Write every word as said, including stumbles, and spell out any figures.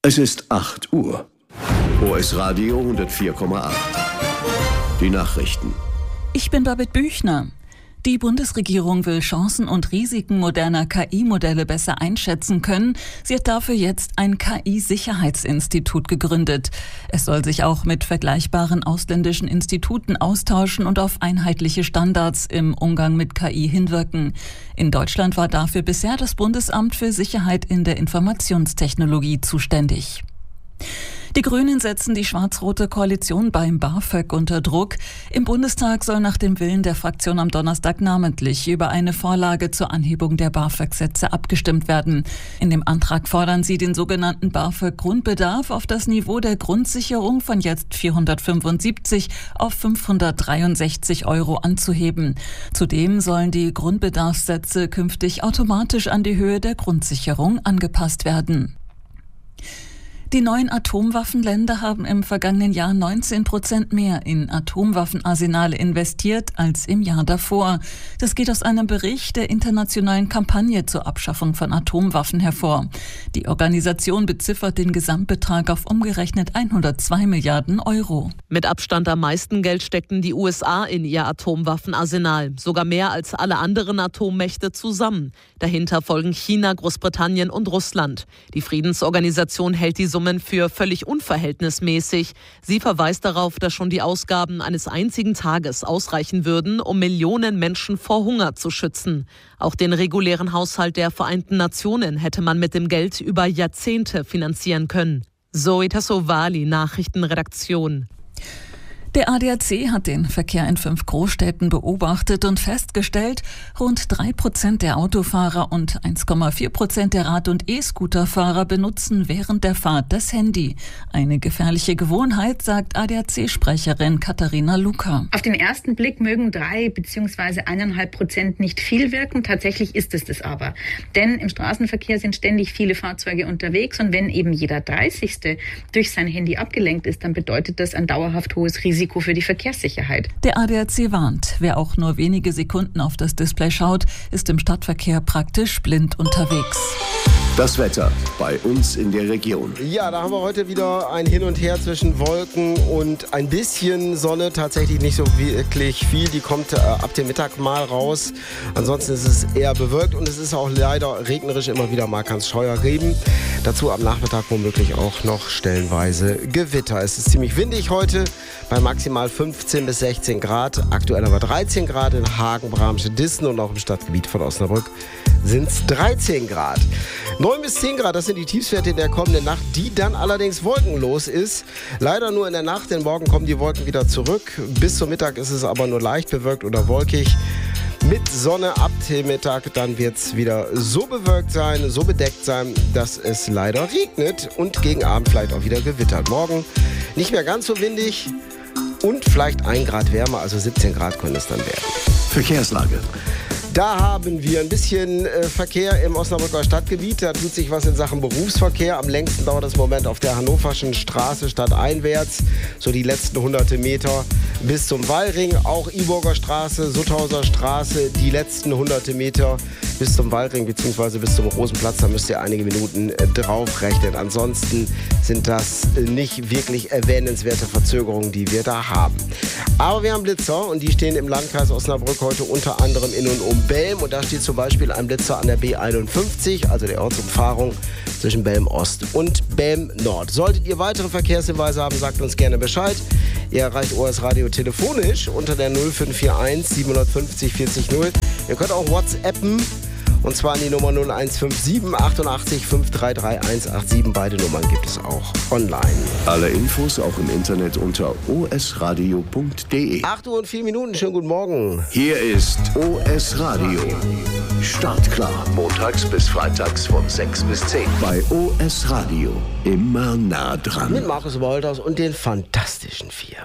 Es ist acht Uhr. O S Radio hundertvier Komma acht. Die Nachrichten. Ich bin Babette Büchner. Die Bundesregierung will Chancen und Risiken moderner K I-Modelle besser einschätzen können. Sie hat dafür jetzt ein K I-Sicherheitsinstitut gegründet. Es soll sich auch mit vergleichbaren ausländischen Instituten austauschen und auf einheitliche Standards im Umgang mit K I hinwirken. In Deutschland war dafür bisher das Bundesamt für Sicherheit in der Informationstechnologie zuständig. Die Grünen setzen die schwarz-rote Koalition beim BAföG unter Druck. Im Bundestag soll nach dem Willen der Fraktion am Donnerstag namentlich über eine Vorlage zur Anhebung der BAföG-Sätze abgestimmt werden. In dem Antrag fordern sie, den sogenannten BAföG-Grundbedarf auf das Niveau der Grundsicherung von jetzt vierhundertfünfundsiebzig auf fünfhundertdreiundsechzig Euro anzuheben. Zudem sollen die Grundbedarfssätze künftig automatisch an die Höhe der Grundsicherung angepasst werden. Die neuen Atomwaffenländer haben im vergangenen Jahr neunzehn Prozent mehr in Atomwaffenarsenale investiert als im Jahr davor. Das geht aus einem Bericht der internationalen Kampagne zur Abschaffung von Atomwaffen hervor. Die Organisation beziffert den Gesamtbetrag auf umgerechnet hundertzwei Milliarden Euro. Mit Abstand am meisten Geld steckten die U S A in ihr Atomwaffenarsenal, sogar mehr als alle anderen Atommächte zusammen. Dahinter folgen China, Großbritannien und Russland. Die Friedensorganisation hält die Summen für völlig unverhältnismäßig. Sie verweist darauf, dass schon die Ausgaben eines einzigen Tages ausreichen würden, um Millionen Menschen vor Hunger zu schützen. Auch den regulären Haushalt der Vereinten Nationen hätte man mit dem Geld über Jahrzehnte finanzieren können. Zoe Tassovali, Nachrichtenredaktion. Der A D A C hat den Verkehr in fünf Großstädten beobachtet und festgestellt, rund drei Prozent der Autofahrer und eins Komma vier Prozent der Rad- und E-Scooterfahrer benutzen während der Fahrt das Handy. Eine gefährliche Gewohnheit, sagt A D A C-Sprecherin Katharina Luca. Auf den ersten Blick mögen drei bzw. eineinhalb Prozent nicht viel wirken. Tatsächlich ist es das aber. Denn im Straßenverkehr sind ständig viele Fahrzeuge unterwegs und wenn eben jeder dreißigste durch sein Handy abgelenkt ist, dann bedeutet das ein dauerhaft hohes Risiko für die Verkehrssicherheit. Der A D A C warnt, wer auch nur wenige Sekunden auf das Display schaut, ist im Stadtverkehr praktisch blind unterwegs. Das Wetter bei uns in der Region. Ja, da haben wir heute wieder ein Hin und Her zwischen Wolken und ein bisschen Sonne. Tatsächlich nicht so wirklich viel. Die kommt äh, ab dem Mittag mal raus. Ansonsten ist es eher bewölkt und es ist auch leider regnerisch. Immer wieder mal kann es Scheuer geben. Dazu am Nachmittag womöglich auch noch stellenweise Gewitter. Es ist ziemlich windig heute bei maximal fünfzehn bis sechzehn Grad. Aktuell aber dreizehn Grad in Hagen, Bramsche, Dissen und auch im Stadtgebiet von Osnabrück sind es dreizehn Grad. neun bis zehn Grad, das sind die Tiefstwerte in der kommenden Nacht, die dann allerdings wolkenlos ist. Leider nur in der Nacht, denn morgen kommen die Wolken wieder zurück. Bis zum Mittag ist es aber nur leicht bewölkt oder wolkig. Mit Sonne ab dem Mittag, dann wird es wieder so bewölkt sein, so bedeckt sein, dass es leider regnet und gegen Abend vielleicht auch wieder gewittert. Morgen nicht mehr ganz so windig und vielleicht ein Grad wärmer, also siebzehn Grad können es dann werden. Verkehrslage. Da haben wir ein bisschen äh, Verkehr im Osnabrücker Stadtgebiet. Da tut sich was in Sachen Berufsverkehr. Am längsten dauert es im Moment auf der Hannoverschen Straße stadteinwärts. So die letzten hunderte Meter bis zum Wallring. Auch Iburger Straße, Sutthauser Straße, die letzten hunderte Meter bis zum Wallring bzw. bis zum Rosenplatz. Da müsst ihr einige Minuten äh, drauf rechnen. Ansonsten sind das äh, nicht wirklich erwähnenswerte Verzögerungen, die wir da haben. Aber wir haben Blitzer und die stehen im Landkreis Osnabrück heute unter anderem in und um Belm. Und da steht zum Beispiel ein Blitzer an der B einundfünfzig, also der Ortsumfahrung zwischen Belm Ost und Belm Nord. Solltet ihr weitere Verkehrshinweise haben, sagt uns gerne Bescheid. Ihr erreicht O S Radio telefonisch unter der null fünf vier eins sieben fünf null vierzig null. Ihr könnt auch WhatsAppen. Und zwar an die Nummer null eins fünf sieben achtundachtzig fünf drei drei eins acht sieben. Beide Nummern gibt es auch online. Alle Infos auch im Internet unter o s radio punkt d e. acht Uhr und vier Minuten, schönen guten Morgen. Hier ist O S Radio. Startklar. Montags bis freitags von sechs bis zehn. Bei O S Radio. Immer nah dran. Mit Markus Wolters und den Fantastischen Vier.